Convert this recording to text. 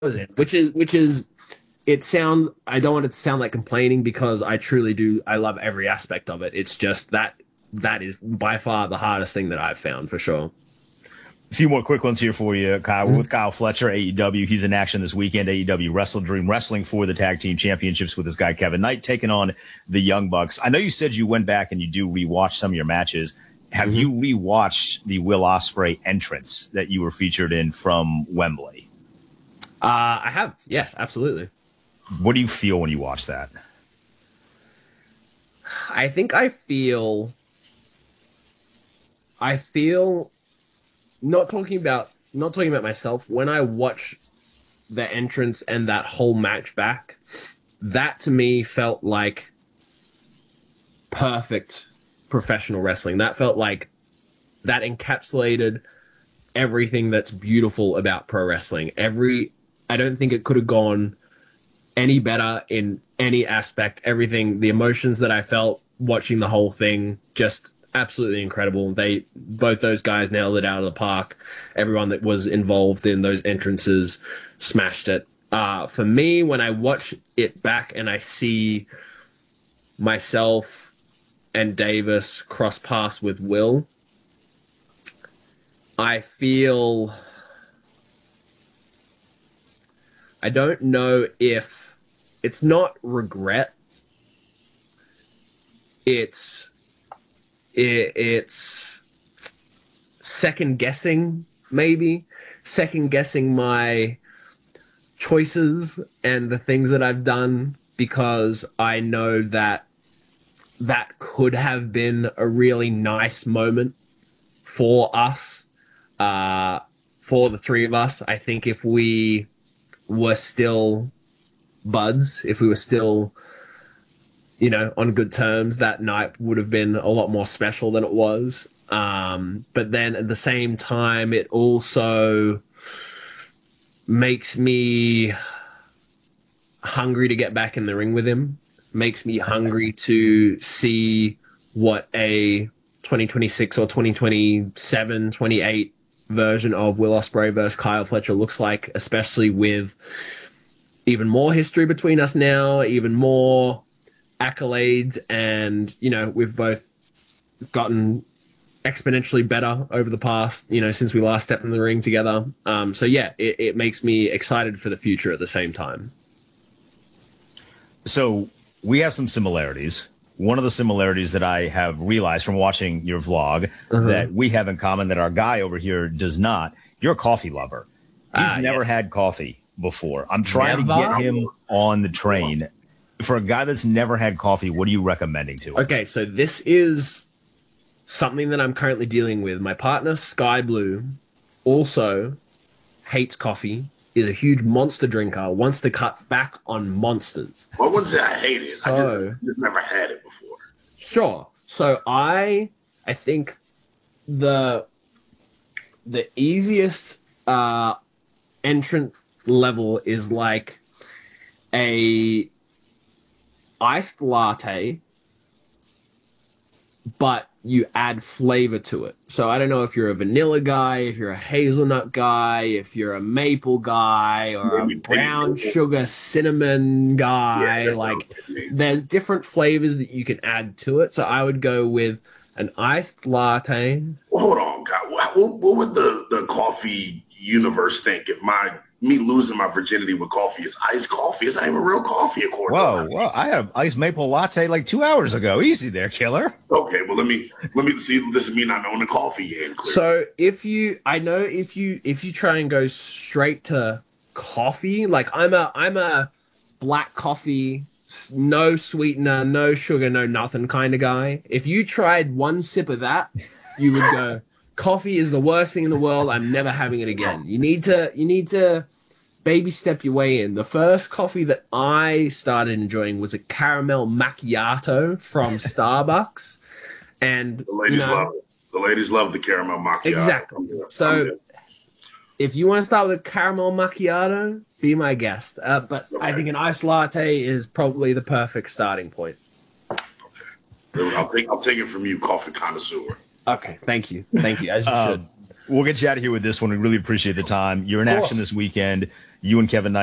was in, which is it sounds I don't want it to sound like complaining because I truly do. I love every aspect of it. It's just that is by far the hardest thing that I've found for sure. A few more quick ones here for you, Kyle. We're Mhm. with Kyle Fletcher, AEW. He's in action this weekend. AEW Wrestle Dream wrestling for the tag team championships with this guy Kevin Knight taking on the Young Bucks. I know you said you went back and you do rewatch some of your matches. Have Mhm. you rewatched the Will Ospreay entrance that you were featured in from Wembley? I have, yes, absolutely. What do you feel when you watch that? I think I feel not talking about myself when I watch the entrance and that whole match back. That to me felt like perfect professional wrestling. That felt like that encapsulated everything that's beautiful about pro wrestling. I don't think it could have gone any better in any aspect. Everything, the emotions that I felt watching the whole thing, just absolutely incredible. They both those guys nailed it out of the park. Everyone that was involved in those entrances smashed it. For me, when I watch it back and I see myself and Davis cross paths with Will, I feel I don't know if it's not regret. It's it's second guessing, maybe second guessing my choices and the things that I've done because I know that that could have been a really nice moment for us, uh, for the three of us. I think if we were still buds, if we were still, on good terms, that night would have been a lot more special than it was. But then at the same time, it also makes me hungry to get back in the ring with him, makes me hungry to see what a 2026 or 2027, 28 version of Will Ospreay versus Kyle Fletcher looks like, especially with even more history between us now, even more accolades, and we've both gotten exponentially better over the past, since we last stepped in the ring together. So yeah, it makes me excited for the future at the same time. So we have some similarities. One of the similarities that I have realized from watching your vlog Uh-huh. that we have in common that our guy over here does not, you're a coffee lover. He's never Yes. had coffee before. I'm trying to get Never. him on the train. For a guy that's never had coffee, what are you recommending to him? Okay, so this is something that I'm currently dealing with. My partner, Sky Blue, also hates coffee, is a huge monster drinker, wants to cut back on monsters. What was it? I hate it. I So, just never had it before. sure. So I think the the easiest entrant level is like a iced latte, but you add flavor to it. So I don't know if you're a vanilla guy, if you're a hazelnut guy, if you're a maple guy, or a Maybe pink. brown sugar cinnamon Yeah, guy. that sounds Like good to me. there's different flavors that you can add to it. So I would go with an iced latte. Well, hold on, God. What would the coffee universe think if me losing my virginity with coffee is iced coffee? It's not even real coffee, according to a lot Whoa, of whoa! I had an iced maple latte like 2 hours ago. Easy there, killer. people. Okay, well let me see. This is me not knowing the coffee game clearly. So I know if you try and go straight to coffee, like I'm a black coffee, no sweetener, no sugar, no nothing kind of guy. If you tried one sip of that, you would go, coffee is the worst thing in the world. I'm never having it again. You need to baby step your way in. The first coffee that I started enjoying was a caramel macchiato from Starbucks. And The ladies love it. The ladies love the caramel macchiato. exactly. I'm here. I'm So here. if you want to start with a caramel macchiato, be my guest. But I Okay. think an iced latte is probably the perfect starting point. I'll take it from you, coffee connoisseur. Okay, thank you, as you should. We'll get you out of here with this one. We really appreciate the time. You're in Of course. action this weekend. You and Kevin Knight